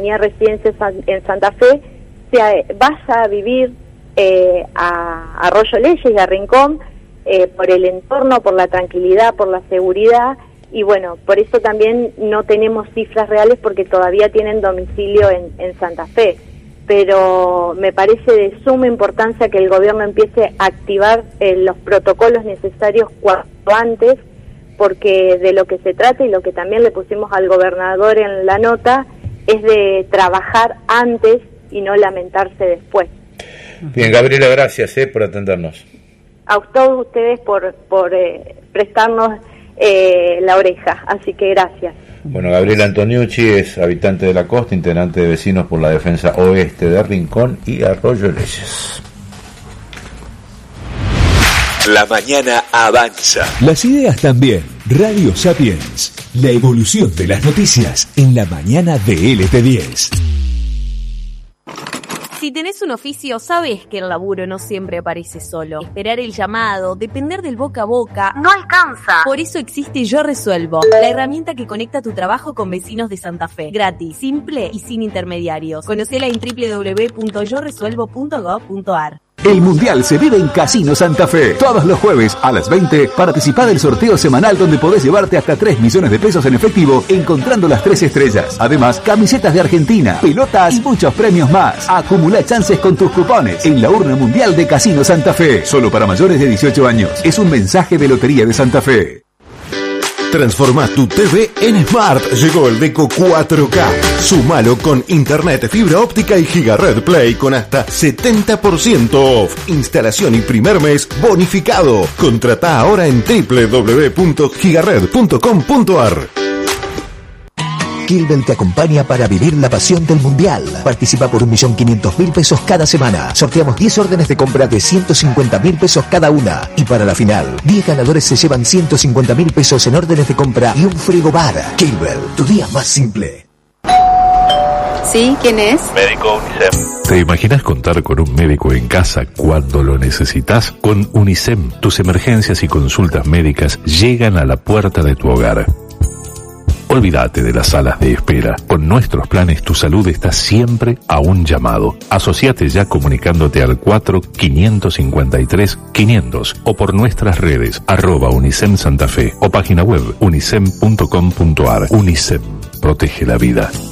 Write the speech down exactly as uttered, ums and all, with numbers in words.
tenía residencia en Santa Fe se vaya a vivir eh, a Arroyo Leyes y a Rincón eh, por el entorno, por la tranquilidad, por la seguridad, y bueno, por eso también no tenemos cifras reales porque todavía tienen domicilio en, en Santa Fe. Pero me parece de suma importancia que el gobierno empiece a activar eh, los protocolos necesarios cuanto antes, porque de lo que se trata y lo que también le pusimos al gobernador en la nota es de trabajar antes y no lamentarse después. Bien, Gabriela, gracias eh, por atendernos. A todos ustedes por, por eh, prestarnos eh, la oreja, así que gracias. Bueno, Gabriela Antoniucci es habitante de la costa, integrante de Vecinos por la Defensa Oeste de Rincón y Arroyo Leyes. La mañana avanza. Las ideas también. Radio Sapiens. La evolución de las noticias en la mañana de L T diez. Si tenés un oficio, sabés que el laburo no siempre aparece solo. Esperar el llamado, depender del boca a boca, no alcanza. Por eso existe Yo Resuelvo, la herramienta que conecta tu trabajo con vecinos de Santa Fe. Gratis, simple y sin intermediarios. Conocela en doble u doble u doble u punto yo resuelvo punto gob punto a r. El Mundial se vive en Casino Santa Fe. Todos los jueves a las veinte, participa del sorteo semanal donde podés llevarte hasta tres millones de pesos en efectivo encontrando las tres estrellas. Además, camisetas de Argentina, pelotas y muchos premios más. Acumula chances con tus cupones en la urna mundial de Casino Santa Fe. Solo para mayores de dieciocho años. Es un mensaje de Lotería de Santa Fe. Transforma tu T V en Smart. Llegó el Deco cuatro K. Sumalo con internet, fibra óptica y Gigared Play con hasta setenta por ciento off. Instalación y primer mes bonificado. Contratá ahora en doble u doble u doble u punto gigared punto com punto a r. Kilbel te acompaña para vivir la pasión del Mundial. Participa por un millón quinientos mil pesos cada semana. Sorteamos diez órdenes de compra de ciento cincuenta mil pesos cada una. Y para la final, diez ganadores se llevan ciento cincuenta mil pesos en órdenes de compra y un frigobar. Kilbel, tu día más simple. ¿Sí? ¿Quién es? Médico UNICEF. ¿Te imaginas contar con un médico en casa cuando lo necesitas? Con UNICEF, tus emergencias y consultas médicas llegan a la puerta de tu hogar. Olvídate de las salas de espera. Con nuestros planes tu salud está siempre a un llamado. Asociate ya comunicándote al cuatro cinco cinco tres quinientos o por nuestras redes arroba UNICEF Santa Fe o página web unicef punto com punto a r. UNICEF. Protege la vida.